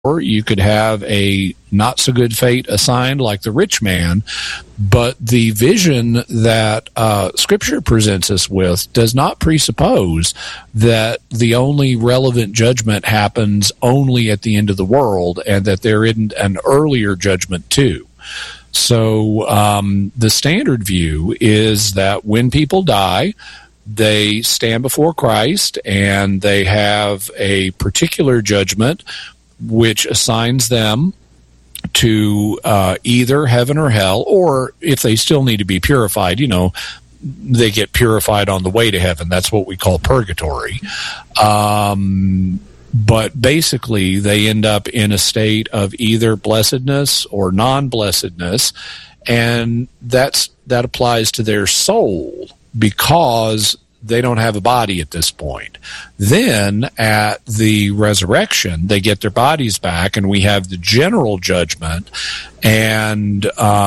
or you could have a not so good fate assigned like the rich man. But the vision that Scripture presents us with does not presuppose that the only relevant judgment happens only at the end of the world and that there isn't an earlier judgment too. So the standard view is that when people die, they stand before Christ and they have a particular judgment which assigns them to either heaven or hell, or if they still need to be purified, they get purified on the way to heaven. That's what we call purgatory. But basically, they end up in a state of either blessedness or non-blessedness, and that applies to their soul because they don't have a body at this point. Then, at the resurrection, they get their bodies back, and we have the general judgment, and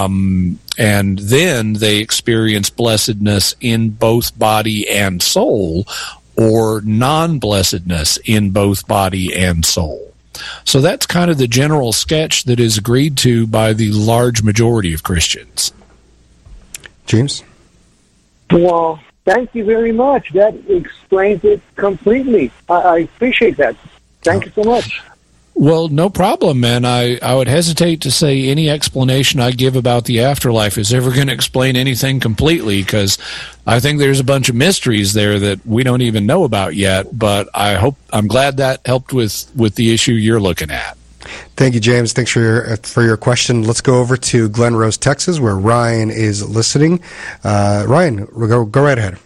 then they experience blessedness in both body and soul, or non-blessedness in both body and soul. So that's kind of the general sketch that is agreed to by the large majority of Christians. James? Well, thank you very much. That explains it completely. I appreciate that. Thank you so much. Well, no problem, man. I would hesitate to say any explanation I give about the afterlife is ever going to explain anything completely, because I think there's a bunch of mysteries there that we don't even know about yet, but I'm glad that helped with the issue you're looking at. Thank you, James. Thanks for your question. Let's go over to Glen Rose, Texas, where Ryan is listening. Ryan, go right ahead.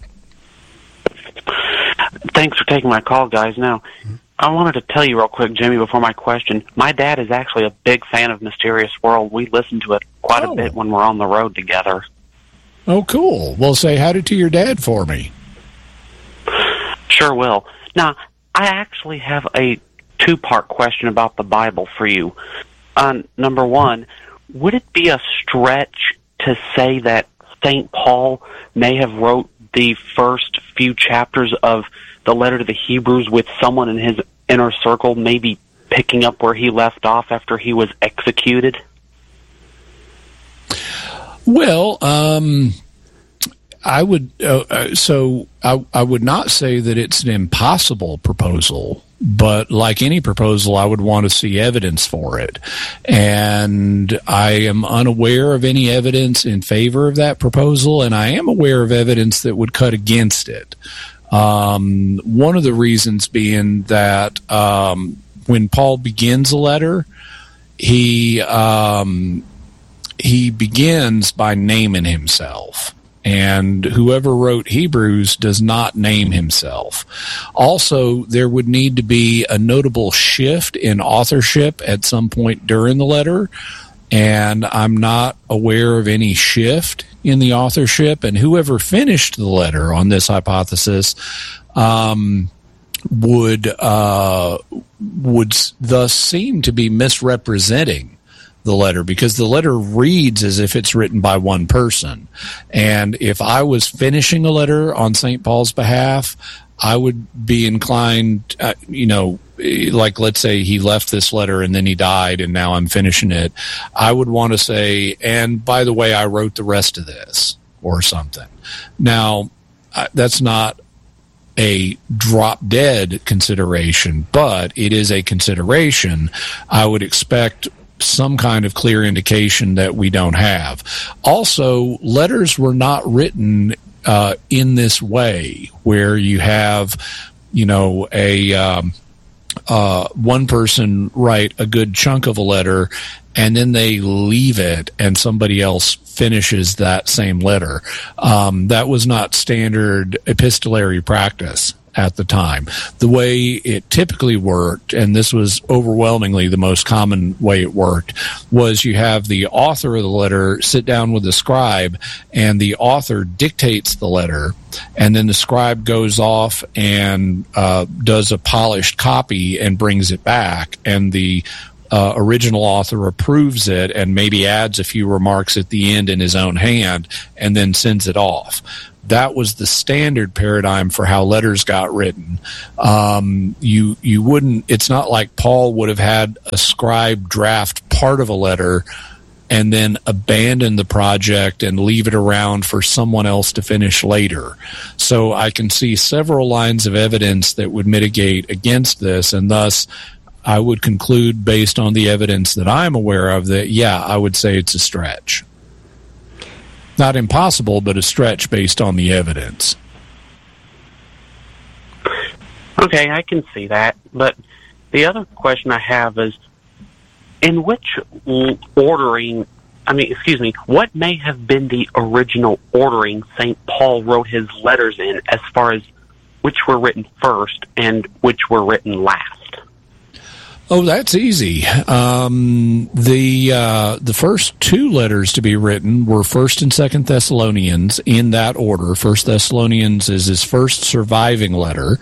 Thanks for taking my call, guys. Now, I wanted to tell you real quick, Jimmy, before my question, my dad is actually a big fan of Mysterious World. We listen to it quite a bit when we're on the road together. Oh, cool. Well, say howdy to your dad for me. Sure will. Now, I actually have a two-part question about the Bible for you. Number one, would it be a stretch to say that St. Paul may have wrote the first few chapters of the letter to the Hebrews with someone in his inner circle maybe picking up where he left off after he was executed? Well, I would I would not say that it's an impossible proposal, but like any proposal, I would want to see evidence for it. And I am unaware of any evidence in favor of that proposal, and I am aware of evidence that would cut against it. One of the reasons being that when Paul begins a letter, he begins by naming himself. And whoever wrote Hebrews does not name himself. Also, there would need to be a notable shift in authorship at some point during the letter, and I'm not aware of any shift in the authorship. And whoever finished the letter on this hypothesis would thus seem to be misrepresenting the letter, because the letter reads as if it's written by one person. And if I was finishing a letter on St. Paul's behalf, I would be inclined, like let's say he left this letter and then he died and now I'm finishing it. I would want to say, and by the way, I wrote the rest of this or something. Now, that's not a drop-dead consideration, but it is a consideration. I would expect some kind of clear indication that we don't have. Also, letters were not written in this way, where you have, one person write a good chunk of a letter and then they leave it and somebody else finishes that same letter. That was not standard epistolary practice at the time. The way it typically worked, and this was overwhelmingly the most common way it worked, was you have the author of the letter sit down with the scribe, and the author dictates the letter, and then the scribe goes off and does a polished copy and brings it back, and the original author approves it and maybe adds a few remarks at the end in his own hand and then sends it off. that was the standard paradigm for how letters got written. You wouldn't, it's not like Paul would have had a scribe draft part of a letter and then abandon the project and leave it around for someone else to finish later. So I can see several lines of evidence that would mitigate against this, and thus I would conclude, based on the evidence that I'm aware of, that, yeah, I would say it's a stretch. Not impossible, but a stretch based on the evidence. Okay, I can see that. But the other question I have is, in which ordering, what may have been the original ordering St. Paul wrote his letters in, as far as which were written first and which were written last? Oh, that's easy. The first two letters to be written were 1st and 2nd Thessalonians in that order. 1st Thessalonians is his first surviving letter.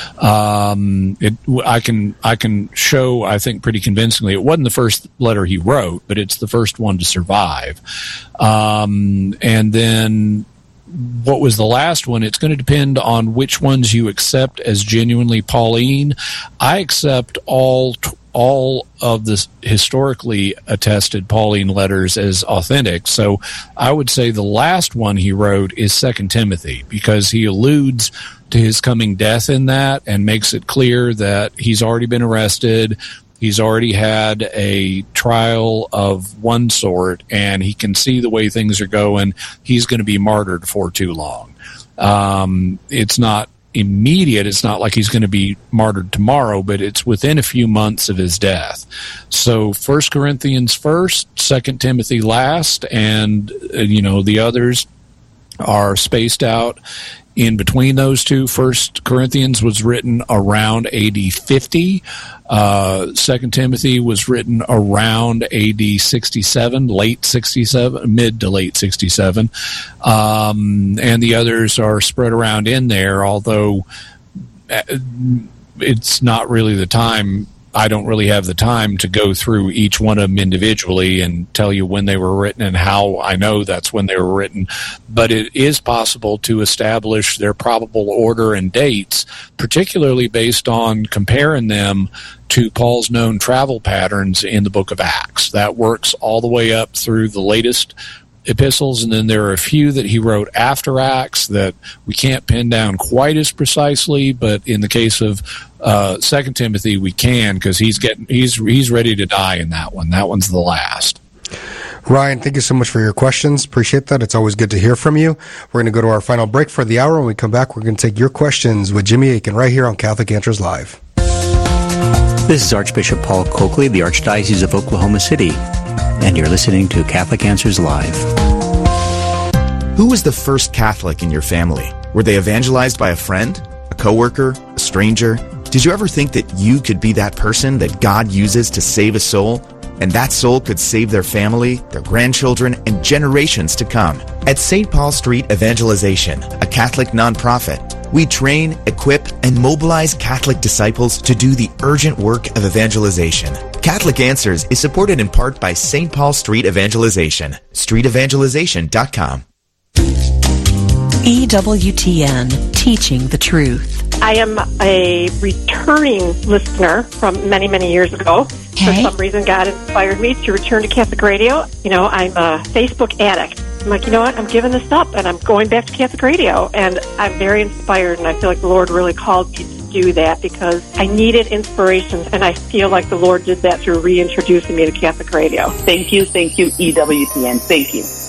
I can show, I think, pretty convincingly, it wasn't the first letter he wrote, but it's the first one to survive. And then what was the last one? It's going to depend on which ones you accept as genuinely Pauline. I accept all of the historically attested Pauline letters as authentic. So I would say the last one he wrote is 2 Timothy, because he alludes to his coming death in that and makes it clear that he's already been arrested. He's already had a trial of one sort, and he can see the way things are going. He's going to be martyred before too long. It's not immediate. It's not like he's going to be martyred tomorrow, but it's within a few months of his death. So 1 Corinthians first, 2 Timothy last, and the others are spaced out in between those two. 1 Corinthians was written around AD 50. 2 Timothy was written around AD 67, late 67, mid to late 67. And the others are spread around in there, although it's not really the time. I don't really have the time to go through each one of them individually and tell you when they were written and how I know that's when they were written. But it is possible to establish their probable order and dates, particularly based on comparing them to Paul's known travel patterns in the book of Acts. That works all the way up through the latest epistles, and then there are a few that he wrote after Acts that we can't pin down quite as precisely, but in the case of 2 Timothy we can, because he's ready to die in that one. That one's the last. Ryan, thank you so much for your questions. Appreciate that. It's always good to hear from you. We're going to go to our final break for the hour. When we come back, we're going to take your questions with Jimmy Akin right here on Catholic Answers Live. This is Archbishop Paul Coakley, the Archdiocese of Oklahoma City, and you're listening to Catholic Answers Live. Who was the first Catholic in your family? Were they evangelized by a friend, a coworker, a stranger? Did you ever think that you could be that person that God uses to save a soul? And that soul could save their family, their grandchildren, and generations to come. At St. Paul Street Evangelization, a Catholic nonprofit, we train, equip, and mobilize Catholic disciples to do the urgent work of evangelization. Catholic Answers is supported in part by St. Paul Street Evangelization, streetevangelization.com. EWTN, Teaching the Truth. I am a returning listener from many, many years ago. Okay. For some reason, God inspired me to return to Catholic Radio. I'm a Facebook addict. I'm like, you know what? I'm giving this up, and I'm going back to Catholic Radio. And I'm very inspired, and I feel like the Lord really called me to do that because I needed inspiration, and I feel like the Lord did that through reintroducing me to Catholic Radio. Thank you, EWTN. Thank you.